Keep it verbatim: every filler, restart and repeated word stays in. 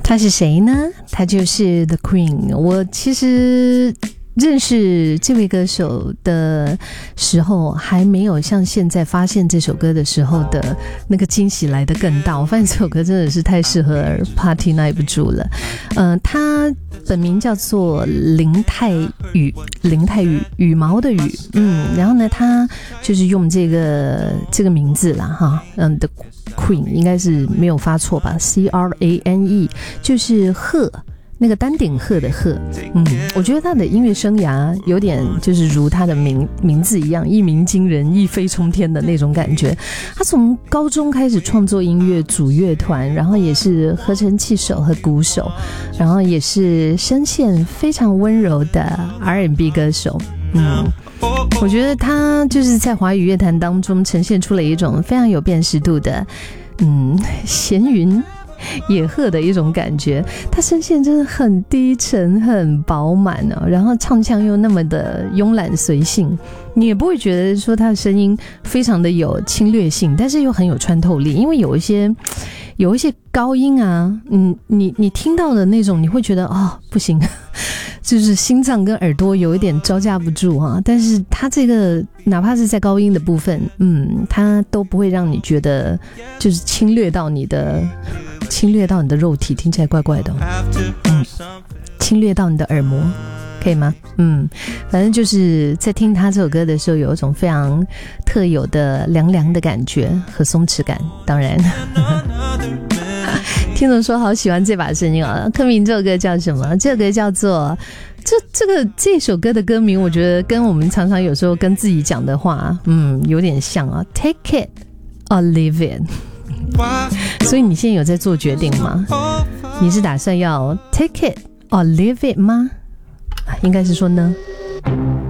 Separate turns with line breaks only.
他是谁呢？他就是 The Queen。 我其实认识这位歌手的时候，还没有像现在发现这首歌的时候的那个惊喜来得更大。我发现这首歌真的是太适合 Party Night 不住了。呃，他本名叫做林泰宇，林泰宇，羽毛的羽。嗯，然后呢，他就是用这个这个名字啦，哈，嗯的。Queen 应该是没有发错吧 C R A N E 就是鹤，那个丹顶鹤的鹤。嗯，我觉得他的音乐生涯有点就是如他的名名字一样，一鸣惊人，一飞冲天的那种感觉。他从高中开始创作音乐，组乐团，然后也是合成器手和鼓手，然后也是声线非常温柔的 R and B 歌手。嗯，我觉得他就是在华语乐坛当中呈现出了一种非常有辨识度的嗯，闲云野鹤的一种感觉。他声线真的很低沉很饱满哦，然后唱腔又那么的慵懒随性，你也不会觉得说他的声音非常的有侵略性，但是又很有穿透力。因为有一些有一些高音啊，嗯，你你听到的那种，你会觉得哦不行，就是心脏跟耳朵有一点招架不住啊。但是他这个哪怕是在高音的部分，嗯，他都不会让你觉得就是侵略到你的侵略到你的肉体，听起来怪怪的哦。嗯，侵略到你的耳膜。可以吗？嗯，反正就是在听他这首歌的时候，有一种非常特有的凉凉的感觉和松弛感。当然听众说好喜欢这把声音啊！柯明这首歌叫什么？这首歌叫做这这个这首歌的歌名，我觉得跟我们常常有时候跟自己讲的话，嗯，有点像啊。Take it or leave it。所以你现在有在做决定吗？你是打算要 take it or leave it 吗？应该是说呢。